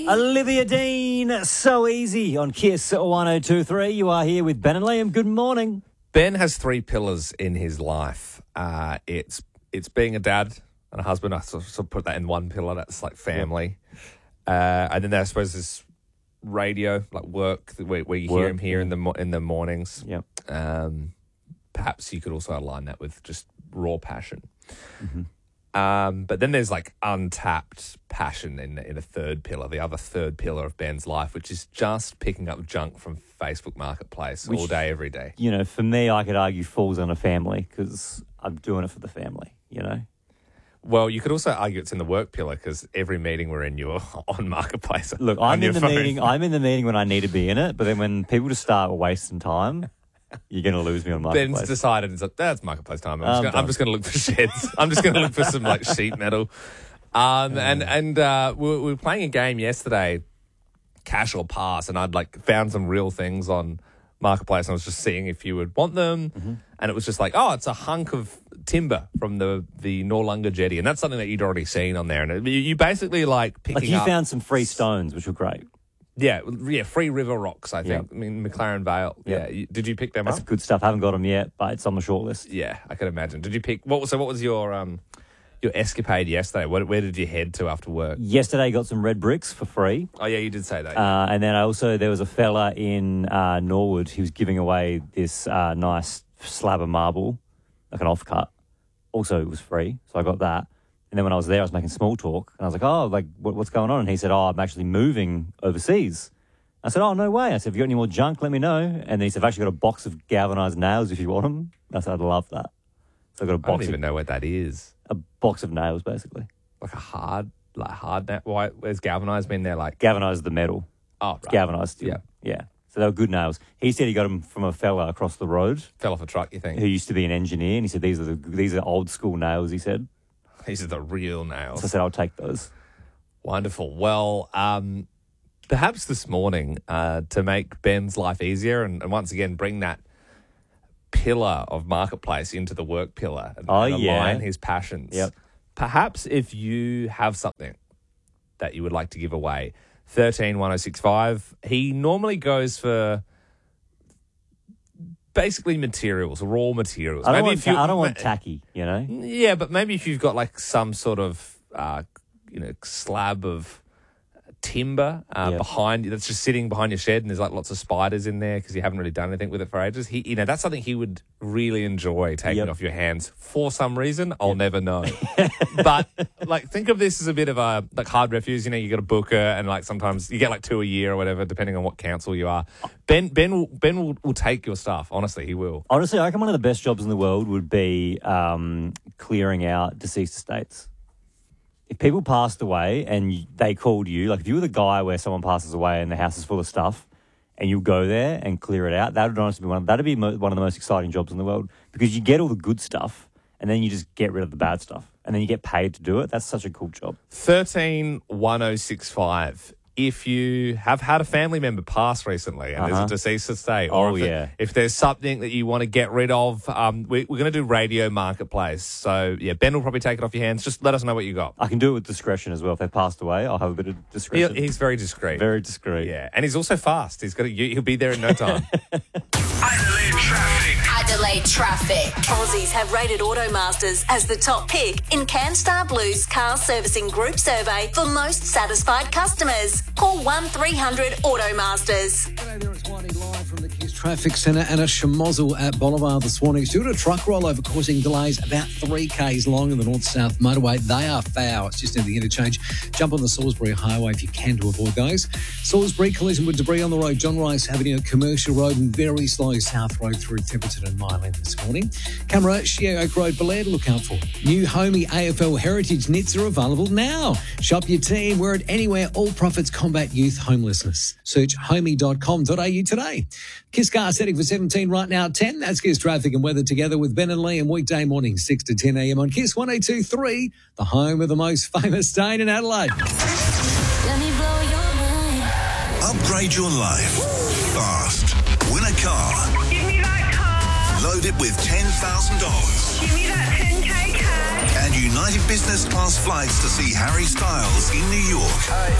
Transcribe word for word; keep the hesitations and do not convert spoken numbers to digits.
Olivia Dean, So Easy on Kiss one oh two three. You are here with Ben and Liam. Good morning. Ben has three pillars in his life. Uh, it's it's being a dad and a husband. I sort of, sort of put that in one pillar. That's like family. Uh, and then there, I suppose there's radio, like work, where, where you Work, hear him here yeah. in the mo- in the mornings. Yep. Um, perhaps you could also align that with just raw passion. Mm-hmm. Um, but then there's like untapped passion in in a third pillar, the other third pillar of Ben's life, which is just picking up junk from Facebook Marketplace Which, all day, every day. You know, for me, I could argue falls on a family because I'm doing it for the family, you know? Well, you could also argue it's in the work pillar because every meeting we're in, you're on Marketplace. Look, on I'm your in the phone. meeting. I'm in the meeting when I need to be in it, but then when people just start wasting time, you're going to lose me on Marketplace. Ben's decided it's like, that's Marketplace time. I'm I'm just, gonna, I'm done. just going to look for sheds. I'm just going to look for some like sheet metal. Um, and and uh, we, were, we were playing a game yesterday, Cash or Pass, and I'd like found some real things on Marketplace, and I was just seeing if you would want them. Mm-hmm. And it was just like, oh, it's a hunk of timber from the the Norlunga jetty, and that's something that you'd already seen on there. And it, you, you basically like picking Like you up, found some free stones, which were great. yeah, yeah, free river rocks. I think. Yep. I mean, McLaren Vale. Yep. Yeah, you, did you pick them That's up? good stuff. I haven't got them yet, but it's on the short list. Yeah, I can imagine. Did you pick what? So what was your um your escapade yesterday? What, where did you head to after work? Yesterday, got some red bricks for free. Oh yeah, you did say that. Uh, and then I also, there was a fella in uh, Norwood. He was giving away this uh, nice slab of marble, like an offcut. Also, it was free, so I got that. And then when I was there, I was making small talk, and I was like, "Oh, like what, what's going on?" And he said, "Oh, I'm actually moving overseas." I said, "Oh, no way." I said, "Have you got any more junk? Let me know." And then he said, "I've actually got a box of galvanized nails if you want them." I said, "I'd love that." So I got a I don't box, even of, know what that is. a box of nails, basically. Like a hard, like hard net. Why? Where's galvanized mean? They're like Galvanized the metal. oh, It's right. galvanized steel. Yeah. Yeah. So they were good nails. He said he got them from a fella across the road Fell off a truck. You think who used to be an engineer, and he said these are the these are old school nails. He said, these are the real so I nails? said I'll take those. Wonderful. Well, um, perhaps this morning uh, to make Ben's life easier, and, and once again bring that pillar of Marketplace into the work pillar and, Oh, and yeah. align his passions. Yep. Perhaps if you have something that you would like to give away, thirteen one oh six five. He normally goes for basically materials, raw materials. I don't, Maybe want, if you, ta- I don't want tacky, you know. yeah, but maybe if you've got like some sort of uh, you know slab of timber uh, Yeah. behind you that's just sitting behind your shed, and there's like lots of spiders in there because you haven't really done anything with it for ages. He, you know, that's something he would really enjoy taking Yep. off your hands for some reason. I'll never know. But like, think of this as a bit of a like hard refuse. You know, you got a booker, and like sometimes you get like two a year or whatever, depending on what council you are. Ben, Ben, will, Ben will, will take your stuff. Honestly, he will. Honestly, I reckon one of the best jobs in the world would be um, clearing out deceased estates. If people passed away and you- they called you, like if you were the guy where someone passes away and the house is full of stuff, and you go there and clear it out, that would honestly be one. That'd be mo- one of the most exciting jobs in the world because you get all the good stuff, and then you just get rid of the bad stuff, and then you get paid to do it. That's such a cool job. thirteen one oh six five. If you have had a family member pass recently and Uh-huh. there's a deceased estate, or Oh, if, it- yeah. if there's something that you want to get rid of, um, we, we're going to do Radio Marketplace. So, yeah, Ben will probably take it off your hands. Just let us know what you got. I can do it with discretion as well. If they passed away, I'll have a bit of He, discretion. he's very discreet. Very discreet. Yeah, and he's also fast. He's got. A, he'll be there in no time. Adelaide traffic. Adelaide traffic. Aussies have rated Automasters as the top pick in CanStar Blue's car servicing group survey for most satisfied customers. Call one three hundred Automasters. G'day there, it's Whitey live from the Kiss Traffic Centre and a schmozzle at Boulevard this morning. It's due to a truck rollover causing delays about three k's long in the north-south motorway. They are foul. It's just near the interchange. Jump on the Salisbury Highway if you can to avoid those. Salisbury collision with debris on the road. John Rice Avenue, Commercial Road, and very slow South Road through Tiverton and Mile End this morning. Camera, Shea Oak Road, Belair to look out for. New Homey A F L Heritage knits are available now. Shop your team, wear it anywhere. All profits combat youth homelessness. Search homey dot com dot a u today. Kiss Car setting for seventeen right now, ten. That's Kiss Traffic and Weather together with Ben and Liam weekday morning, six to ten a.m. on Kiss one oh two three, the home of the most famous stain in Adelaide. Let me blow your mind. Upgrade your life fast. Win a car. Give me that car. Load it with ten thousand dollars. Give me that ten K cash. And United Business Class flights to see Harry Styles in New York.